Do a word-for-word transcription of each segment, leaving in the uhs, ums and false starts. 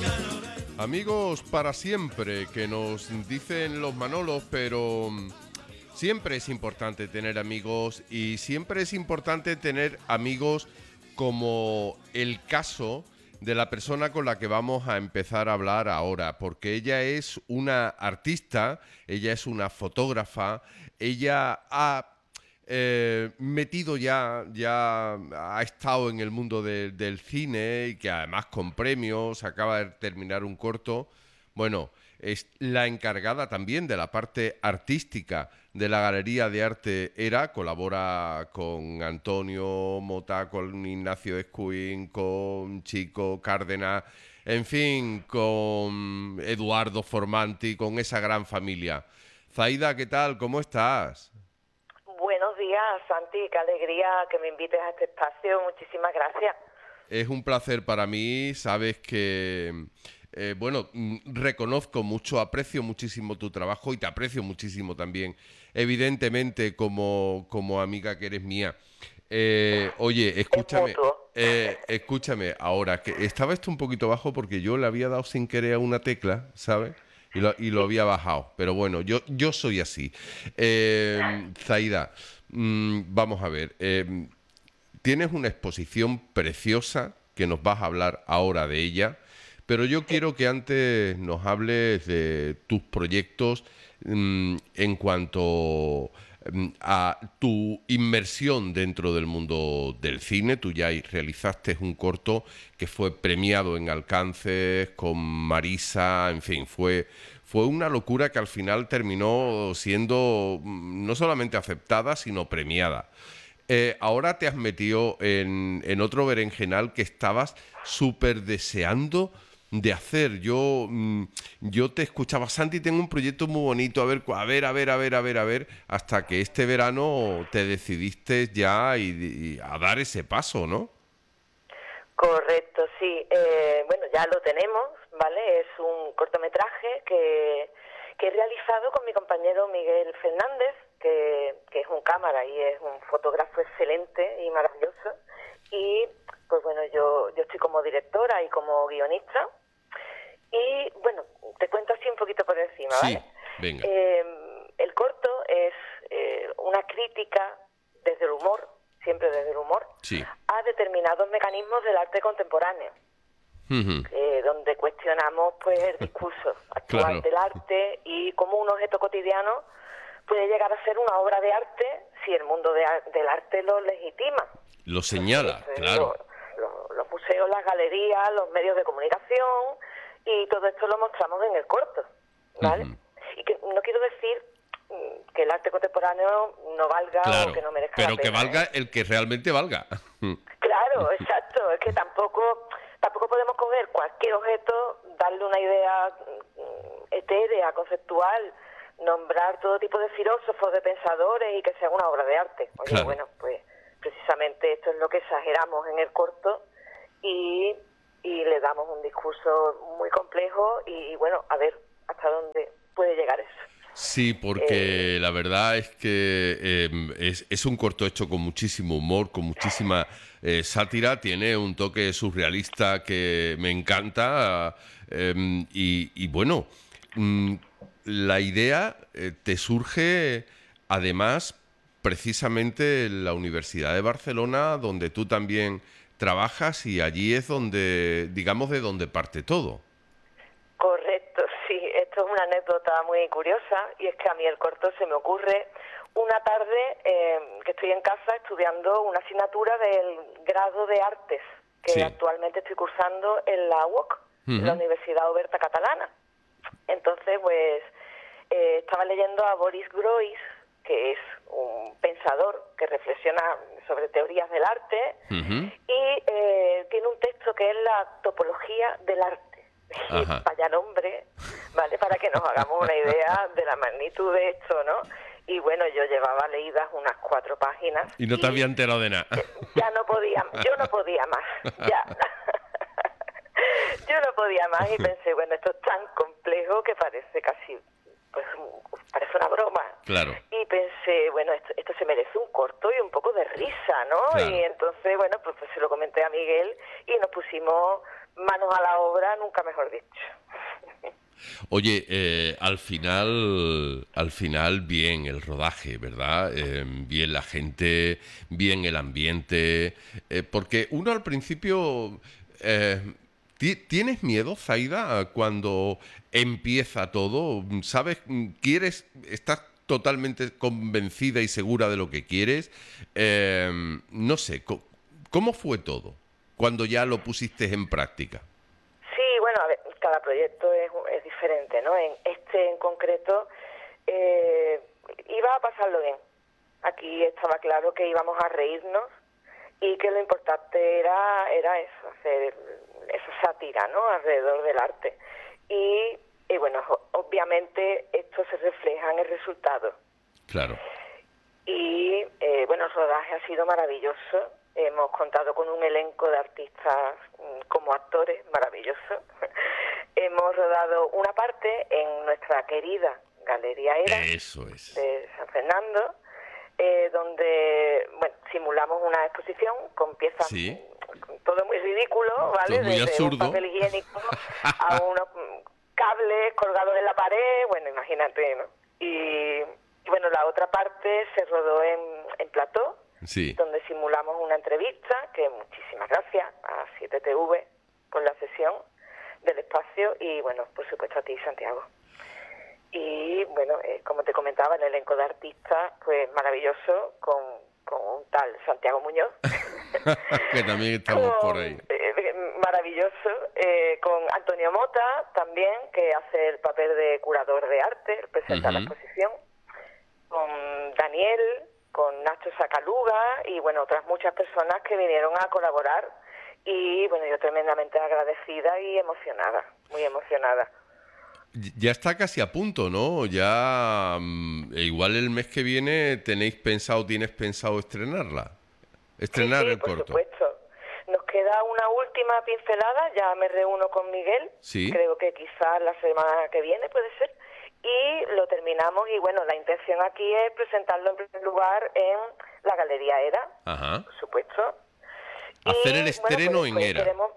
Amigos para siempre, que nos dicen los Manolos, pero siempre es importante tener amigos y siempre es importante tener amigos como el caso de la persona con la que vamos a empezar a hablar ahora, porque ella es una artista, ella es una fotógrafa, ella ha eh, metido ya, ya ha estado en el mundo de, del cine y que además con premios, acaba de terminar un corto. Bueno, es la encargada también de la parte artística de la Galería de Arte ERA, colabora con Antonio Mota, con Ignacio Escuín, con Chico Cárdenas, en fin, con Eduardo Formanti, con esa gran familia. Zaida, ¿qué tal? ¿Cómo estás? Buenos días, Santi, qué alegría que me invites a este espacio, muchísimas gracias. Es un placer para mí, sabes que, eh, bueno, reconozco mucho, aprecio muchísimo tu trabajo y te aprecio muchísimo también, evidentemente, como, como amiga que eres mía. Eh, oye, escúchame, Es mutuo. eh, escúchame, ahora, que estaba esto un poquito bajo porque yo le había dado sin querer a una tecla, ¿sabes? Y lo, y lo Sí. había bajado, pero bueno, yo, yo soy así. Eh, Zaida, mmm, vamos a ver, eh, tienes una exposición preciosa que nos vas a hablar ahora de ella, pero yo Sí. quiero que antes nos hables de tus proyectos mmm, en cuanto mmm, a tu inmersión dentro del mundo del cine. Tú ya realizaste un corto que fue premiado en Alcances con Marisa, en fin, fue... Fue una locura que al final terminó siendo mm, no solamente aceptada, sino premiada. Eh, ahora te has metido en, en otro berenjenal que estabas súper deseando de hacer. Yo, mm, yo te escuchaba, Santi, tengo un proyecto muy bonito, a ver, cu- a ver, a ver, a ver, a ver, a ver, hasta que este verano te decidiste ya y, y a dar ese paso, ¿no? Correcto, sí. Eh, bueno, ya lo tenemos, ¿vale? Es un cortometraje que, que he realizado con mi compañero Miguel Fernández, que, que es un cámara y es un fotógrafo excelente y maravilloso. Y, pues bueno, yo, yo estoy como directora y como guionista. Y, bueno, te cuento así un poquito por encima, Sí, ¿vale? venga. Eh, el corto es eh, una crítica desde el humor, siempre desde el humor, Sí. a determinados mecanismos del arte contemporáneo, Ujú. eh, donde cuestionamos pues el discurso actual Claro. del arte y cómo un objeto cotidiano puede llegar a ser una obra de arte si el mundo de, del arte lo legitima. Lo señala, Entonces, claro. lo- lo- los museos, las galerías, los medios de comunicación, y todo esto lo mostramos en el corto, ¿vale? Ujú. Y que no quiero decir mm, que el arte contemporáneo no valga Claro, o que no merezca pero la que pena, valga ¿eh? el que realmente valga. Claro, exacto. Es que tampoco tampoco podemos coger cualquier objeto, darle una idea mm, etérea, conceptual, nombrar todo tipo de filósofos, de pensadores y que sea una obra de arte. Oye, Claro. bueno, pues precisamente esto es lo que exageramos en el corto y, y le damos un discurso muy complejo y, y bueno, a ver hasta dónde puede llegar eso. Sí, porque la verdad es que eh, es, es un corto hecho con muchísimo humor, con muchísima eh, sátira, tiene un toque surrealista que me encanta eh, y, y bueno, mm, la idea eh, te surge además precisamente en la Universidad de Barcelona, donde tú también trabajas y allí es donde, digamos, de donde parte todo. Correcto, sí. Esto es una anécdota muy curiosa y es que a mí el corto se me ocurre una tarde eh, que estoy en casa estudiando una asignatura del grado de artes que Sí. actualmente estoy cursando en la U O C, en la Ujú. Universidad Oberta Catalana. Entonces, pues, eh, estaba leyendo a Boris Groys, que es un pensador que reflexiona sobre teorías del arte, Ujú. y eh, tiene un texto que es la topología del arte. Y Ajá. vaya nombre, ¿vale? Para que nos hagamos una idea de la magnitud de esto, ¿no? Y bueno, yo llevaba leídas unas cuatro páginas. Y no te había enterado de nada. Ya no podía, yo no podía más, ya. Yo no podía más y pensé, bueno, esto es tan complejo que parece casi, pues, un- parece una broma. Claro. Y pensé, bueno, esto, esto se merece un corto y un poco de risa, ¿no? Claro. Y entonces, bueno, pues, pues se lo comenté a Miguel y nos pusimos manos a la obra, nunca mejor dicho. Oye, eh, al final, al final bien el rodaje, ¿verdad? Eh, bien la gente, bien el ambiente, eh, porque uno al principio, eh, ti- ¿tienes miedo, Zaida, cuando empieza todo? ¿Sabes? ¿Quieres? ¿Estás totalmente convencida y segura de lo que quieres? Eh, no sé, co- ¿cómo fue todo cuando ya lo pusiste en práctica? Sí, bueno, a ver, cada proyecto es, es diferente, ¿no? En este en concreto eh, iba a pasarlo bien. Aquí estaba claro que íbamos a reírnos y que lo importante era era eso, hacer esa sátira, ¿no? Alrededor del arte. Y, y bueno, obviamente esto se refleja en el resultado. Claro. Y eh, bueno, el rodaje ha sido maravilloso. Hemos contado con un elenco de artistas mm, como actores maravilloso. Hemos rodado una parte en nuestra querida Galería Era Eso es. de San Fernando, eh, donde bueno, simulamos una exposición con piezas, Sí. todo muy ridículo, ¿vale? Todo muy Desde absurdo. un papel higiénico a unos cables colgados en la pared, bueno, imagínate, ¿no? Y, y bueno, la otra parte se rodó en, en plató, Sí. donde simulamos una entrevista, que muchísimas gracias a siete T V por la sesión del espacio y bueno, por supuesto a ti, Santiago. Y bueno, eh, como te comentaba, el elenco de artistas, pues maravilloso, con, con un tal Santiago Muñoz. Que también estamos con, por ahí. eh, maravilloso, eh, con Antonio Mota también, que hace el papel de curador de arte, presenta uh-huh. la exposición, con Daniel, con Nacho Sacaluga y bueno, otras muchas personas que vinieron a colaborar y bueno, yo tremendamente agradecida y emocionada, muy emocionada. Ya está casi a punto, ¿no? Ya um, igual el mes que viene tenéis pensado, tienes pensado estrenarla, estrenar sí, sí, el por corto. Supuesto. Nos queda una última pincelada, ya me reúno con Miguel, sí. creo que quizás la semana que viene puede ser, y lo terminamos y bueno, la intención aquí es presentarlo en primer lugar en la Galería Era, Ajá. por supuesto. Hacer y, el estreno bueno, pues, en Era. Queremos...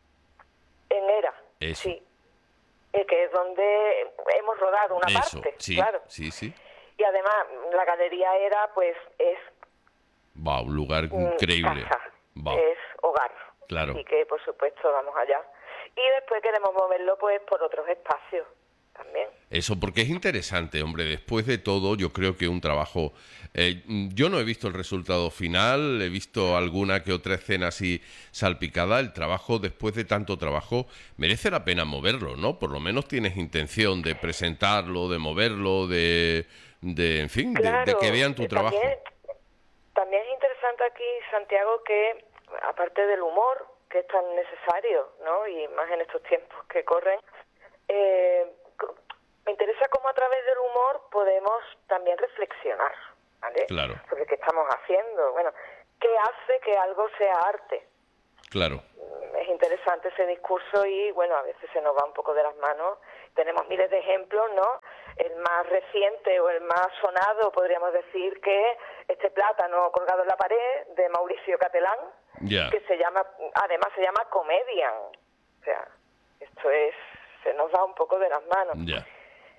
En Era, Eso. sí. Que es donde hemos rodado una Eso, parte, sí, claro. sí, sí. Y además, la Galería Era, pues, es... Va, un lugar increíble. Casa, Va. es hogar. Claro. Así que, por supuesto, vamos allá. Y después queremos moverlo, pues, por otros espacios también. Eso, porque es interesante, hombre. Después de todo, yo creo que un trabajo... Eh, yo no he visto el resultado final, he visto alguna que otra escena así salpicada. El trabajo, después de tanto trabajo, merece la pena moverlo, ¿no? Por lo menos tienes intención de presentarlo, de moverlo, de... de en fin, claro, de, de que vean tu eh, trabajo. También, también es interesante aquí, Santiago, que aparte del humor, que es tan necesario, ¿no? Y más en estos tiempos que corren, eh, me interesa cómo a través del humor podemos también reflexionar, ¿vale? Claro. Sobre qué estamos haciendo. Bueno, ¿qué hace que algo sea arte? Claro. Es interesante ese discurso y, bueno, a veces se nos va un poco de las manos. Tenemos miles de ejemplos, ¿no? El más reciente o el más sonado, podríamos decir, que este plátano colgado en la pared de Mauricio Catalán, yeah. que se llama, además se llama Comedian. O sea, esto es, se nos va un poco de las manos. Ya. Yeah.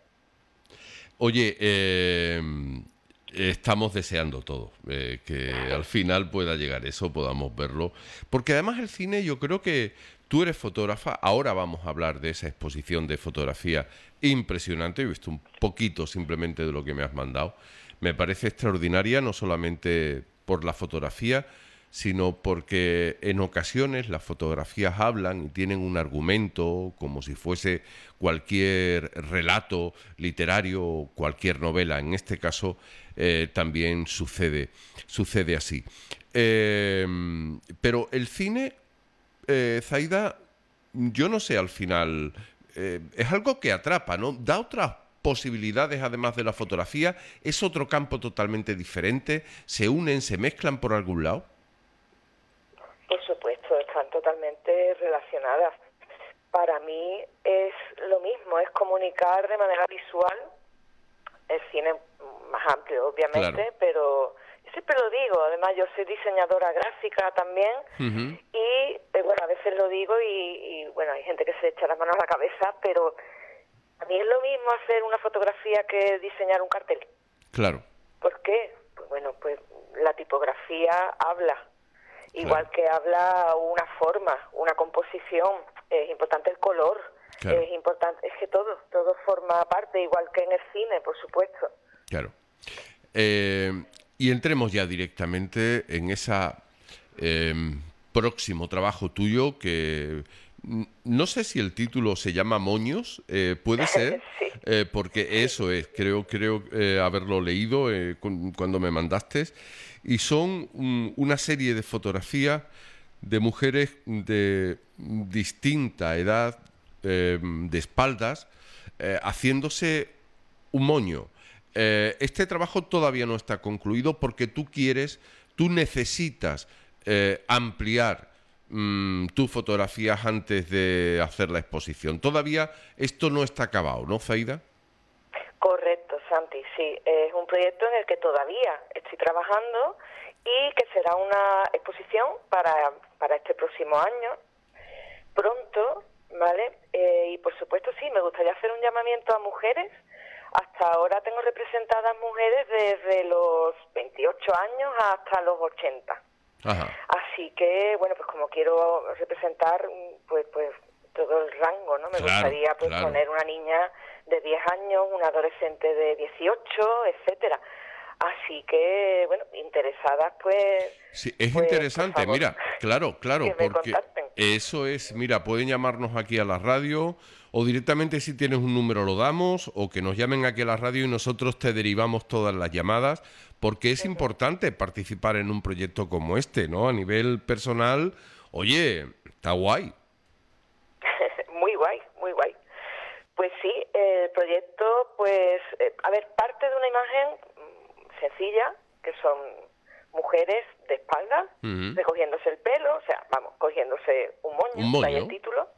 Oye, eh, estamos deseando todo, eh, que al final pueda llegar eso, podamos verlo, porque además el cine, yo creo que tú eres fotógrafa, ahora vamos a hablar de esa exposición de fotografía impresionante, he visto un poquito simplemente de lo que me has mandado, me parece extraordinaria, no solamente por la fotografía, sino porque en ocasiones las fotografías hablan y tienen un argumento como si fuese cualquier relato literario o cualquier novela. En este caso eh, también sucede, sucede así. Eh, pero el cine, eh, Zaida, yo no sé al final, eh, es algo que atrapa, ¿no? Da otras posibilidades además de la fotografía, es otro campo totalmente diferente, se unen, se mezclan por algún lado. Por supuesto, están totalmente relacionadas. Para mí es lo mismo, es comunicar de manera visual, el cine más amplio obviamente, claro. pero es siempre lo digo, además yo soy diseñadora gráfica también, uh-huh. y eh, bueno, a veces lo digo y, y bueno, hay gente que se echa las manos a la cabeza, pero a mí es lo mismo hacer una fotografía que diseñar un cartel. Claro. ¿Por qué? Pues bueno, pues la tipografía habla, igual claro. que habla una forma, una composición, es importante el color, claro. es importante, es que todo, todo forma parte, igual que en el cine, por supuesto. Claro. Eh, y entremos ya directamente en ese eh, próximo trabajo tuyo que no sé si el título se llama Moños, eh, puede ser, sí. eh, porque eso es, creo creo eh, haberlo leído eh, con, cuando me mandaste, y son um, una serie de fotografías de mujeres de distinta edad, eh, de espaldas, eh, haciéndose un moño. Eh, este trabajo todavía no está concluido porque tú quieres, tú necesitas eh, ampliar mmm, tus fotografías antes de hacer la exposición. Todavía esto no está acabado, ¿no, Zaida? Correcto, Santi, sí. Es un proyecto en el que todavía estoy trabajando y que será una exposición para, para este próximo año, pronto, ¿vale? Eh, y por supuesto sí, me gustaría hacer un llamamiento a mujeres. Hasta ahora tengo representadas mujeres desde los veintiocho años hasta los ochenta. Ajá. Así que, bueno, pues como quiero representar pues pues todo el rango, ¿no? Me claro, gustaría pues claro. poner una niña de diez años, una adolescente de dieciocho, etcétera. Así que, bueno, interesadas, pues... Sí, es pues, interesante, mira, claro, claro, porque contacten. Eso es, mira, pueden llamarnos aquí a la radio o directamente si tienes un número lo damos o que nos llamen aquí a la radio y nosotros te derivamos todas las llamadas porque es uh-huh. importante participar en un proyecto como este, ¿no? A nivel personal, oye, está guay. Muy guay, muy guay. Pues sí, el proyecto, pues, eh, a ver, parte de una imagen sencilla, que son mujeres de espalda, uh-huh. recogiéndose el pelo, o sea, vamos, cogiéndose un moño, un moño. ahí el título.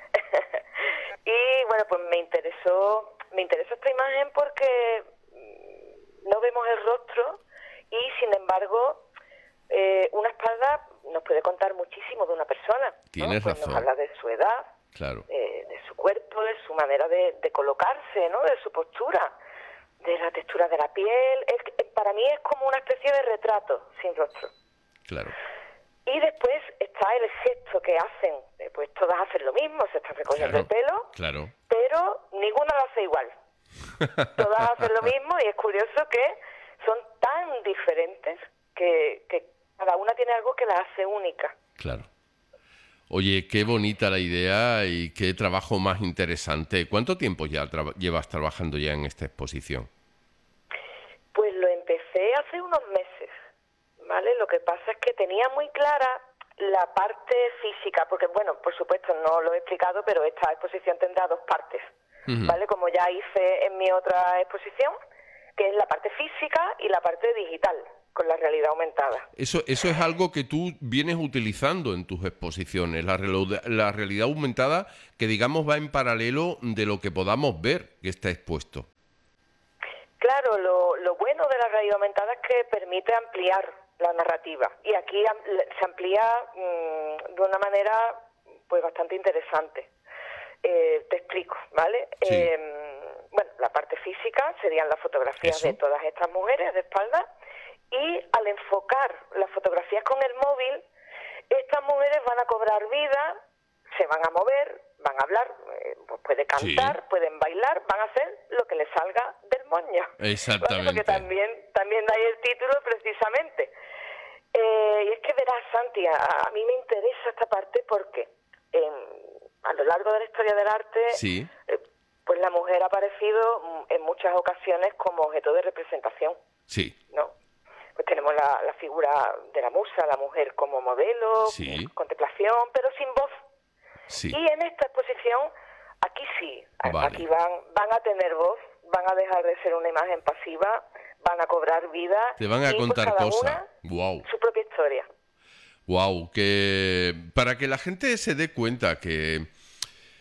Y bueno, pues me interesó, me interesó esta imagen porque no vemos el rostro y sin embargo eh, una espalda nos puede contar muchísimo de una persona. Tienes ¿no? Pues razón. Nos habla de su edad, claro. eh, de su cuerpo, de su manera de, de colocarse, ¿no? De su postura, de la textura de la piel. Es, para mí es como una especie de retrato sin rostro. Claro. Y después está el gesto que hacen, pues todas hacen lo mismo, se están recogiendo claro, el pelo, claro. pero ninguna lo hace igual. Todas hacen lo mismo y es curioso que son tan diferentes que, que cada una tiene algo que la hace única. Claro. Oye, qué bonita la idea y qué trabajo más interesante. ¿Cuánto tiempo ya tra- llevas trabajando ya en esta exposición? Pues lo empecé hace unos meses, ¿vale? Lo que pasa es que tenía muy clara la parte física, porque, bueno, por supuesto no lo he explicado, pero esta exposición tendrá dos partes, uh-huh. ¿vale? Como ya hice en mi otra exposición, que es la parte física y la parte digital, con la realidad aumentada. Eso eso es algo que tú vienes utilizando en tus exposiciones, la, re- la realidad aumentada, que digamos va en paralelo de lo que podamos ver que está expuesto. Claro, lo, lo bueno de la realidad aumentada es que permite ampliar la narrativa y aquí se amplía mmm, de una manera pues bastante interesante. Eh, te explico, ¿vale? Sí. Eh, bueno, la parte física serían las fotografías ¿Eso? de todas estas mujeres de espalda y al enfocar las fotografías con el móvil, estas mujeres van a cobrar vida, se van a mover, van a hablar, eh, pues puede cantar, sí. pueden bailar, van a hacer lo que les salga del moño. Exactamente. ¿Vale? Porque también, también da ahí el título precisamente. Eh, y es que verás, Santi, a, a mí me interesa esta parte porque eh, a lo largo de la historia del arte, sí. eh, pues la mujer ha aparecido en muchas ocasiones como objeto de representación. Sí. ¿No? Pues tenemos la, la figura de la musa, la mujer como modelo, sí. contemplación, pero sin voz. Sí. Y en esta exposición, aquí sí, vale. aquí van, van a tener voz, van a dejar de ser una imagen pasiva, van a cobrar vida. Te van a y contar pues cosas. Wow. Su propia historia. Wow, que para que la gente se dé cuenta que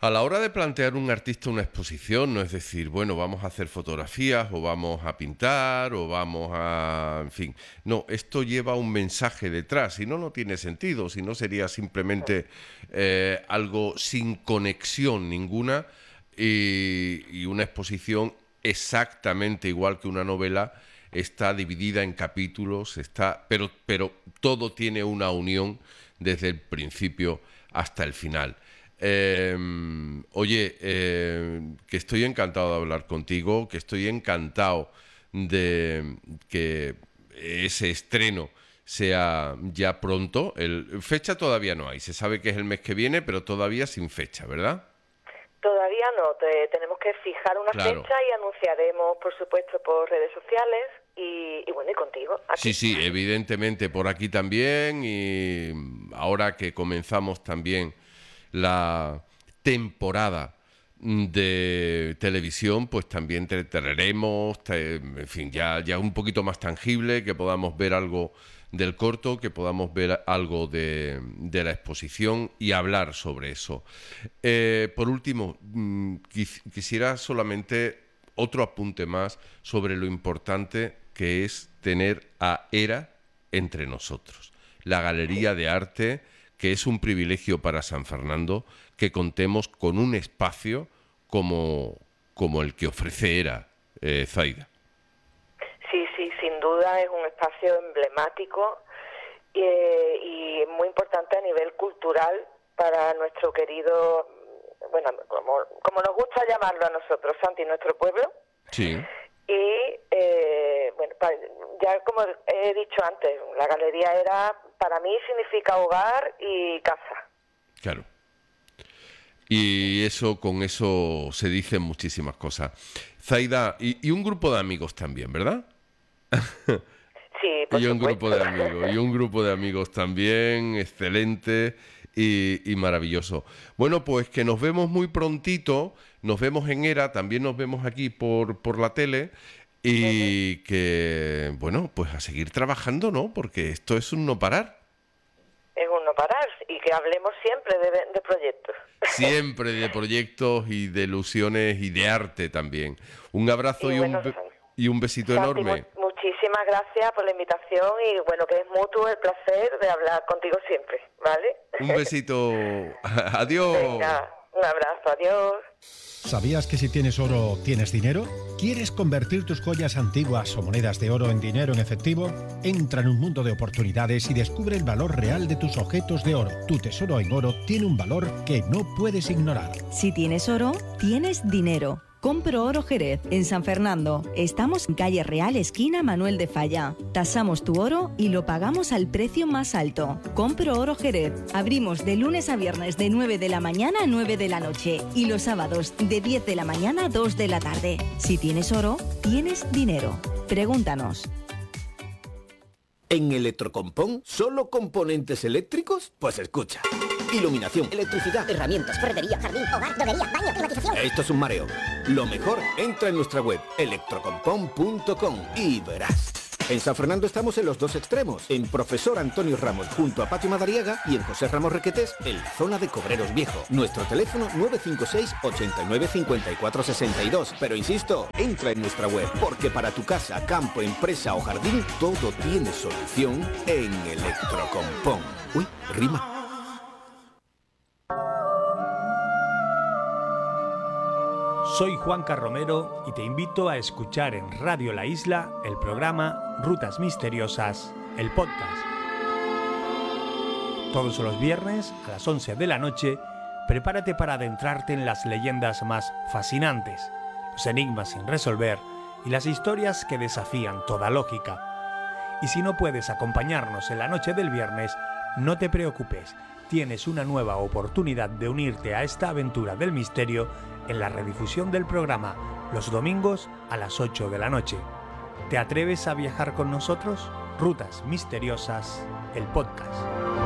A la hora de plantear un artista una exposición, no es decir, bueno, vamos a hacer fotografías o vamos a pintar o vamos a... en fin, no, esto lleva un mensaje detrás, si no, no tiene sentido, si no sería simplemente eh, algo sin conexión ninguna y, y una exposición exactamente igual que una novela está dividida en capítulos, está, pero, pero todo tiene una unión desde el principio hasta el final. Eh, oye, eh, que estoy encantado de hablar contigo, que estoy encantado de que ese estreno sea ya pronto. El, fecha todavía no hay, se sabe que es el mes que viene, pero todavía sin fecha, ¿verdad? Todavía no, te, tenemos que fijar una Claro. fecha y anunciaremos, por supuesto, por redes sociales y, y bueno, y contigo. Sí, Aquí. sí, evidentemente por aquí también, y ahora que comenzamos también la temporada de televisión, pues también te traeremos, te- en fin, ya, ya un poquito más tangible, que podamos ver algo del corto, que podamos ver algo de, de la exposición y hablar sobre eso. Eh, por último, mm, quis- quisiera solamente otro apunte más sobre lo importante que es tener a ERA entre nosotros. La Galería de Arte, que es un privilegio para San Fernando, que contemos con un espacio como, como el que ofrece ERA, eh, Zaida. Sí, sí, sin duda es un espacio emblemático eh, y muy importante a nivel cultural para nuestro querido, bueno, como, como nos gusta llamarlo a nosotros, Santi, nuestro pueblo. Sí, Y, eh, bueno, pa- ya como he dicho antes, la galería era, para mí significa hogar y casa. claro. Y eso, con eso se dicen muchísimas cosas. Zaida, y, y un grupo de amigos también, ¿verdad? Sí, por Y un supuesto. grupo de amigos, y un grupo de amigos también, excelente y, y maravilloso. Bueno, pues que nos vemos muy prontito, nos vemos en ERA, también nos vemos aquí por, por la tele, y que, bueno, pues a seguir trabajando, ¿no? Porque esto es un no parar. Es un no parar y que hablemos siempre de, de proyectos. Siempre de proyectos y de ilusiones y de arte también. Un abrazo y, Y un, bueno, be- San- y un besito Santi, enorme. mu- muchísimas gracias por la invitación y bueno, que es mutuo el placer de hablar contigo siempre, ¿vale? Un besito. Adiós. Venga, un abrazo, adiós. ¿Sabías que si tienes oro, tienes dinero? ¿Quieres convertir tus joyas antiguas o monedas de oro en dinero en efectivo? Entra en un mundo de oportunidades y descubre el valor real de tus objetos de oro. Tu tesoro en oro tiene un valor que no puedes ignorar. Si tienes oro, tienes dinero. Compro Oro Jerez, en San Fernando. Estamos en calle Real, esquina Manuel de Falla. Tasamos tu oro y lo pagamos al precio más alto. Compro Oro Jerez. Abrimos de lunes a viernes de nueve de la mañana a nueve de la noche y los sábados de diez de la mañana a dos de la tarde. Si tienes oro, tienes dinero. Pregúntanos. ¿En Electrocompón solo componentes eléctricos? Pues escucha. Iluminación, electricidad, Herramientas, ferretería, jardín, hogar, droguería, baño, climatización. esto es un mareo. Lo mejor, entra en nuestra web electrocompón punto com y verás. En San Fernando estamos en los dos extremos, en Profesor Antonio Ramos junto a Patio Madariaga y en José Ramos Requetés en la zona de Cobreros Viejo. Nuestro teléfono nueve cinco seis, ocho nueve cinco cuatro seis dos. Pero insisto, entra en nuestra web porque para tu casa, campo, empresa o jardín todo tiene solución en Electrocompón. Uy, rima. Soy Juanca Romero y te invito a escuchar en Radio La Isla el programa Rutas Misteriosas, el podcast. Todos los viernes a las once de la noche, prepárate para adentrarte en las leyendas más fascinantes, los enigmas sin resolver y las historias que desafían toda lógica. Y si no puedes acompañarnos en la noche del viernes, no te preocupes, tienes una nueva oportunidad de unirte a esta aventura del misterio en la redifusión del programa los domingos a las ocho de la noche. ¿Te atreves a viajar con nosotros? Rutas Misteriosas, el podcast.